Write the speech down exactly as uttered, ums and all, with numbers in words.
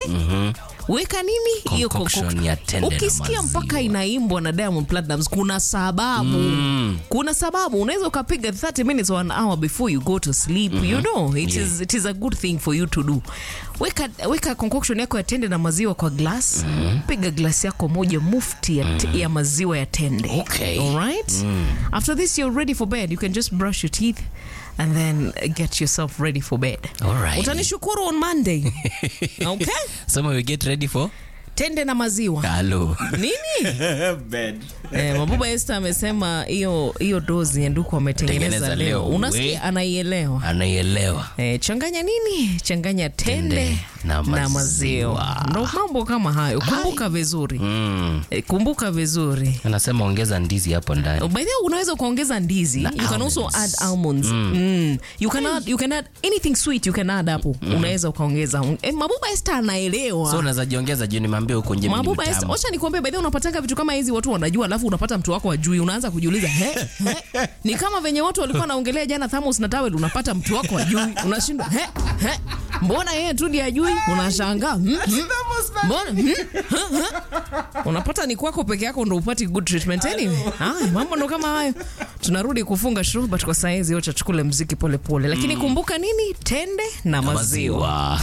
Mhm. Weka nini? Hiyo concoction ya tende. Ukisikia mpaka inaimbwa na Diamond Platnumz, kuna sababu. Mm. Kuna sababu. Unaweza ukapiga thirty minutes or an hour before you go to sleep. Mm-hmm. You know, it yeah. is it is a good thing for you to do. Weka weka concoction yako ya tende na maziwa kwa glass. Mm. Piga glass yako moja mufti ya, mm. ya maziwa ya tende. Okay. All right? Mm. After this you're ready for bed. You can just brush your teeth and then get yourself ready for bed. All right. Utanishukuru on Monday. Okay? So we get ready for tende na maziwa. Hello. Nini? Bed. Eh, Mabuba Esther amesema hiyo hiyo dozi Nduku ametengeneza leo. leo. Unasikia anaielewa. Anaielewa. Eh, changanya nini? Changanya tende, tende na maziwa. Na maziwa. Ndio mambo kama hayo. Kumbuka vizuri. Mm. Eh, kumbuka vizuri. Anasema ongeza ndizi hapo ndani. By the way, unaweza kuongeza ndizi. Na you can almonds. also add almonds. Mm. Mm. You can add you can add anything sweet you can add hapo. Mm. Unaweza ukaongeza. Eh, Mabuba Esther anaelewa. So unaweza jiongeza juu nimwambie huko nje mimi. Mabuba Esther, acha nikwambie, by the way unapatanga vitu kama hizi watu wanajua, alafu unapata mtu wako ajui, unaanza kujiuliza he, he. Ni kama venye watu walikuwa naongelea jana thermos na towel, unapata mtu wako ajui, unashindwa he, he. Mbona yeye tu ndiye ajui? Unashangaa. Hmm, hmm. Mbona? Hmm, hmm, hmm. Unapata ni kwako peke yako ndio upati good treatment anyway. Ah, mambo ndo kama hayo. Tunarudi kufunga show but kwa saizi acha tukule muziki pole pole. Lakini mm. kumbuka nini? Tende na, na maziwa. maziwa.